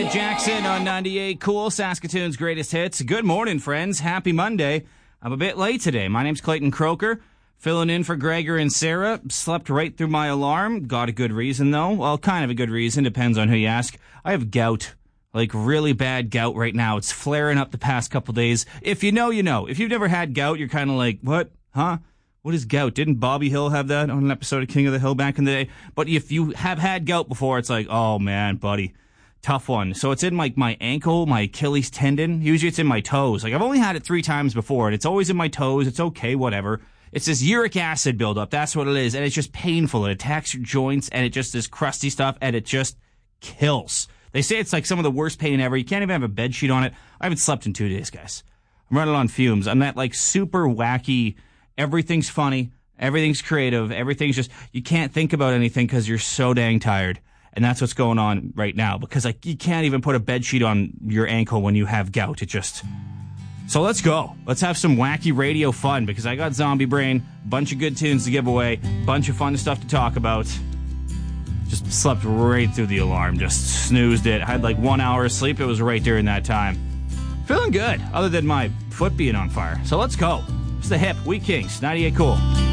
Janet Jackson on 98 Cool, Saskatoon's greatest hits. Good morning, friends. Happy Monday. I'm a bit late today. My name's Clayton Croker, filling in for Gregor and Sarah. Slept right through my alarm. Got a good reason, though. Well, kind of a good reason. Depends on who you ask. I have gout. Like, really bad gout right now. It's flaring up the past couple days. If you know, you know. If you've never had gout, you're kind of like, what? Huh? What is gout? Didn't Bobby Hill have that on an episode of King of the Hill back in the day? But if you have had gout before, it's like, oh, man, buddy. Tough one. So it's in like my ankle, my Achilles tendon. Usually it's in my toes. Like, I've only had it 3 times before, and it's always in my toes. It's okay, whatever. It's this uric acid buildup. That's what it is. And it's just painful. It attacks your joints, and it just is crusty stuff, and it just kills. They say it's like some of the worst pain ever. You can't even have a bed sheet on it. I haven't slept in 2 days, guys. I'm running on fumes. I'm that like super wacky, everything's funny, everything's creative, everything's just, you can't think about anything because you're so dang tired. And that's what's going on right now, because like you can't even put a bed sheet on your ankle when you have gout. It just... So let's go. Let's have some wacky radio fun, because I got Zombie Brain, bunch of good tunes to give away, bunch of fun stuff to talk about. Just slept right through the alarm, just snoozed it. I had like 1 hour of sleep. It was right during that time. Feeling good, other than my foot being on fire. So let's go. It's the hip, We Kings, 98 Cool.